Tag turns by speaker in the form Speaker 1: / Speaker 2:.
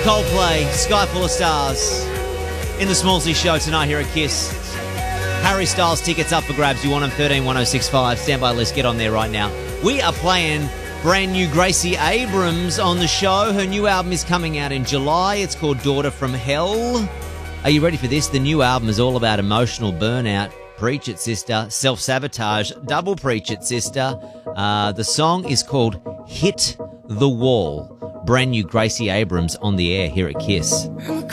Speaker 1: Coldplay, Sky Full of Stars. In the Small C Show tonight here at KISS. Harry Styles tickets up for grabs. You want them? 131065. Stand by, let's get on there right now. We are playing brand new Gracie Abrams on the show. Her new album is coming out in July. It's called Daughter from Hell. Are you ready for this? The new album is all about emotional burnout. Preach it, sister. Self-sabotage. Double preach it, sister. The song is called Hit the Wall. Brand new Gracie Abrams on the air here at KISS.